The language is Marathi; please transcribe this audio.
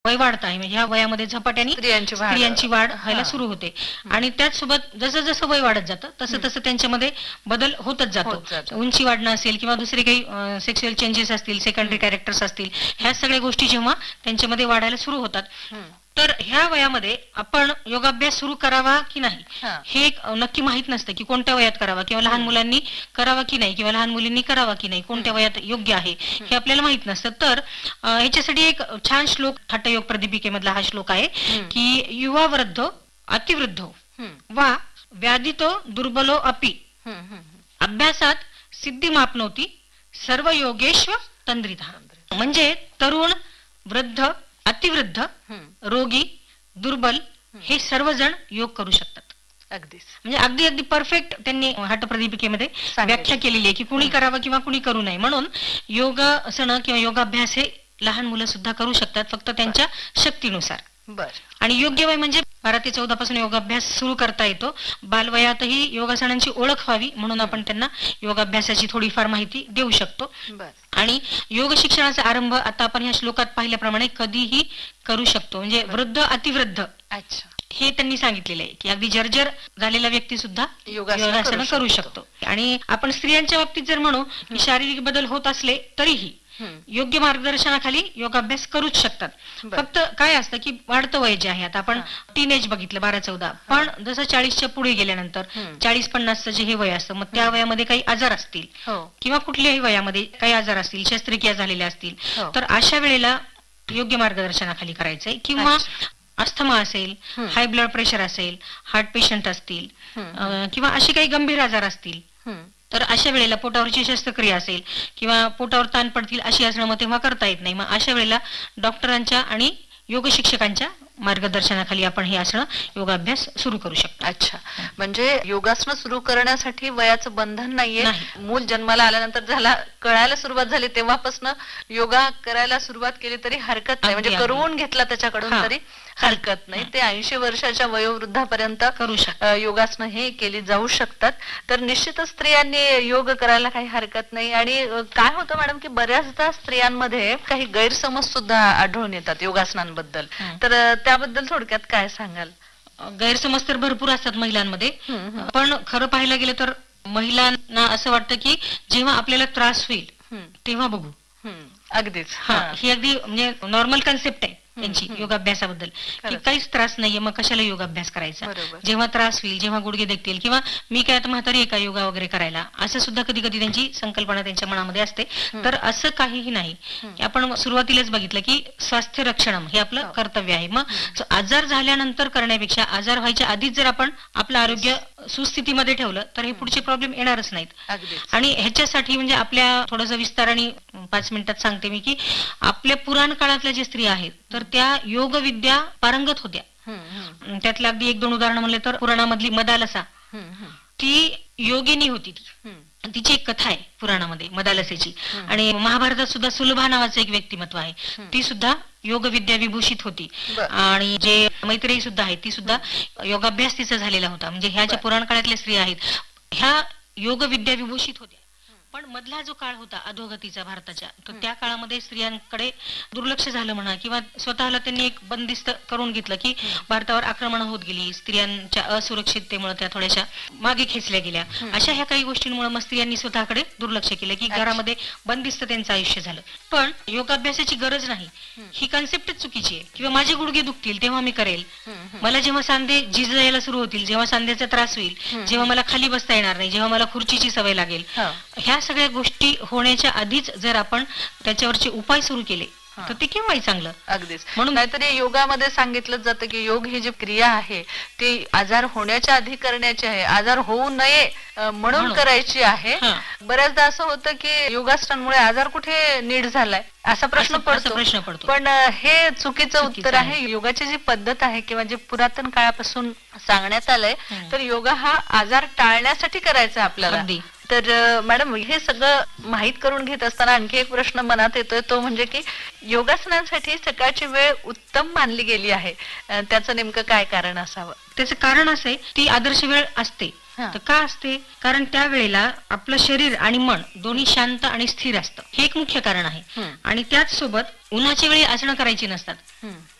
वय वाढत आहे, म्हणजे ह्या वयामध्ये झपाट्याने स्त्रियांची वाढ व्हायला सुरू होते. आणि त्याचसोबत जसं जसं वय वाढत जातं तसं तसं त्यांच्यामध्ये बदल होतच जातो. उंची वाढणं असेल किंवा दुसरे काही सेक्शुअल चेंजेस असतील, सेकंडरी कॅरेक्टर्स असतील, ह्या सगळ्या गोष्टी जेव्हा त्यांच्यामध्ये वाढायला सुरू होतात, तर ह्या वयामध्ये आपण योगाभ्यास सुरू करावा की नाही हे नक्की माहित नसतं की कोणत्या वयात करावा, किंवा लहान मुलांनी करावा की नाही, किंवा लहान मुलींनी करावा की नाही, कोणत्या वयात योग्य आहे हे आपल्याला माहित नसतं. तर ह्याच्यासाठी एक छान श्लोक हठयोग प्रदीपिकेमधला हा श्लोक आहे की युवा वृद्ध अतिवृद्ध वा व्याधितो दुर्बलो अपि अभ्यासात सिद्धी मापनोती सर्व योगेश्व तंद्रिता. म्हणजे तरुण, वृद्ध, अतिवृद्ध, रोगी, दुर्बल हे सर्वजण योग करू शकतात. अगदीच, म्हणजे अगदी अगदी परफेक्ट त्यांनी हठप्रदीपिकेमध्ये व्याख्या केलेली आहे की कुणी करावं किंवा कुणी करू नये. म्हणून योगासनं किंवा योगाभ्यास हे लहान मुलं सुद्धा करू शकतात, फक्त त्यांच्या शक्तीनुसार. आणि योग्य वय म्हणजे 12 ते 14 पासून योगाभ्यास सुरू करता येतो. बालवयातही योगासनांची ओळख व्हावी म्हणून आपण त्यांना योगाभ्यासाची थोडीफार माहिती देऊ शकतो. आणि योग शिक्षणाचा आरंभ आता आपण ह्या श्लोकात पाहिल्याप्रमाणे कधीही करू शकतो. म्हणजे वृद्ध अतिवृद्ध हे त्यांनी सांगितलेलं आहे की अगदी जर्जर झालेला व्यक्ती सुद्धा योगासनं करू शकतो. आणि आपण स्त्रियांच्या बाबतीत जर म्हणू की शारीरिक बदल होत असले तरीही योग्य मार्गदर्शनाखाली योगाभ्यास करूच शकतात. फक्त काय असतं की वाढतं वय जे आहे, आता आपण टीनेज बघितलं 12-14, पण जसं 40च्या पुढे गेल्यानंतर 40-50चं जे हे वय असतं, मग त्या वयामध्ये काही आजार असतील किंवा कुठल्याही वयामध्ये काही आजार असतील, शस्त्रक्रिया झालेल्या असतील, तर अशा वेळेला योग्य मार्गदर्शनाखाली करायचंय. किंवा अस्थमा असेल, हाय ब्लड प्रेशर असेल, हार्ट पेशंट असतील किंवा असे काही गंभीर आजार असतील, तर अशा वेळेला पोटावरची शस्त्रक्रिया असेल किंवा पोटावर ताण पडतील अशी आसनं मग तेव्हा करता येत नाही. मग अशा वेळेला डॉक्टरांच्या आणि योग शिक्षकांच्या मार्गदर्शनाखाली आपण हे आसनं योगाभ्यास सुरू करू शकतो. अच्छा, म्हणजे योगासनं सुरू करण्यासाठी वयाचं बंधन नाहीये. मूल जन्माला आल्यानंतर झाला, कळायला सुरुवात झाली तेव्हापासून योगा करायला सुरुवात केली तरी हरकत नाही, म्हणजे करून घेतला त्याच्याकडून तरी हरकत नाही. ते 80 वर्षाच्या वयोवृद्धापर्यंत योगासनं हे केली जाऊ शकतात. तर निश्चितच स्त्रियांनी योग करायला काही हरकत नाही. आणि काय होतं मॅडम की बऱ्याचदा स्त्रियांमध्ये काही गैरसमज सुद्धा आढळून येतात योगासनांबद्दल, तर त्याबद्दल थोडक्यात काय सांगाल? गैरसमज तर भरपूर असतात महिलांमध्ये, पण खरं पाहायला गेलं तर महिलांना असं वाटतं की जेव्हा आपल्याला त्रास होईल तेव्हा बघू. अगदीच, ही अगदी म्हणजे नॉर्मल कन्सेप्ट आहे त्यांची योगाभ्यासाबद्दल की काहीच त्रास नाहीये, मग कशाला योगाभ्यास करायचा, जेव्हा त्रास होईल, जेव्हा गुडघे देखतील, किंवा मी काय आता म्हातारी आहे का योगा वगैरे करायला, असं सुद्धा कधी कधी त्यांची संकल्पना त्यांच्या मनामध्ये असते. तर असं काहीही नाही. आपण सुरुवातीलाच बघितलं की स्वास्थ्य रक्षण हे आपलं कर्तव्य आहे. मग आजार झाल्यानंतर करण्यापेक्षा आजार व्हायच्या आधीच जर आपण आपलं आरोग्य सुस्थितीमध्ये ठेवलं तर हे पुढचे प्रॉब्लेम येणारच नाहीत. आणि ह्याच्यासाठी म्हणजे आपल्या थोडंसं विस्ताराने 5 मिनिटात सांगते मी की आपल्या पुराण काळातल्या ज्या स्त्रिया आहेत तर त्या योगविद्या पारंगत होत्या. त्यातल्या अगदी 1-2 उदाहरणं म्हणले तर पुराणामधली मदालसा, ती योगिनी होती. तिची एक कथा आहे पुराणामध्ये मदालसेची. आणि महाभारतात सुद्धा सुलभा नावाचं एक व्यक्तिमत्व आहे, ती सुद्धा योगविद्या विभूषित होती. आणि जे मैत्रेयी सुद्धा आहे ती सुद्धा योगाभ्यास तिचा झालेला होता. म्हणजे ह्या ज्या पुराण काळातल्या स्त्रिया आहेत ह्या योगविद्या विभूषित होत्या. पण मधला जो काळ होता अधोगतीचा भारताच्या, तर त्या काळामध्ये स्त्रियांकडे दुर्लक्ष झालं म्हणा, किंवा स्वतःला त्यांनी एक बंदिस्त करून घेतलं की भारतावर आक्रमण होत गेली, स्त्रियांच्या असुरक्षिततेमुळे त्या थोड्याशा मागे खेचल्या गेल्या. अशा ह्या काही गोष्टींमुळे मग स्त्रियांनी स्वतःकडे दुर्लक्ष केलं की घरामध्ये बंदिस्त त्यांचं आयुष्य झालं. पण योगाभ्यासाची गरज नाही, ही कन्सेप्टच चुकीची आहे. किंवा माझे गुडघे दुखतील तेव्हा मी करेल, मला जेव्हा सांधे झीज यायला सुरू होतील, जेव्हा सांध्याचा त्रास होईल, जेव्हा मला खाली बसता येणार नाही, जेव्हा मला खुर्चीची सवय लागेल, ह्या सगळ्या गोष्टी होण्याच्या आधीच जर आपण त्याच्यावरचे उपाय सुरू केले तर ते केव्हाही चांगलं. अगदीच. म्हणून नाहीतरी योगामध्ये सांगितलं जातं की योग ही जी क्रिया आहे ती आजार होण्याच्या आधी करण्याची आहे, आजार होऊ नये म्हणून करायची आहे. बऱ्याचदा असं होतं की योगासनांमुळे आजार कुठे नीट झालाय असा प्रश्न पडतो, पण हे चुकीचं उत्तर आहे. योगाची जी पद्धत आहे किंवा जे पुरातन काळापासून सांगण्यात आलंय, तर योगा हा आजार टाळण्यासाठी करायचा आपल्याला. तर मॅडम हे सगळं माहित करून घेत असताना आणखी एक प्रश्न मनात येतोय, तो म्हणजे की योगासनांसाठी सकाळची वेळ उत्तम मानली गेली आहे, त्याचं नेमकं काय कारण असावं? त्याचं कारण असं आहे ती आदर्श वेळ असते. तर का असते? कारण त्यावेळेला आपलं शरीर आणि मन दोन्ही शांत आणि स्थिर असतं, हे एक मुख्य कारण आहे. आणि त्याच सोबत उन्हाच्या वेळी आसनं करायची नसतात.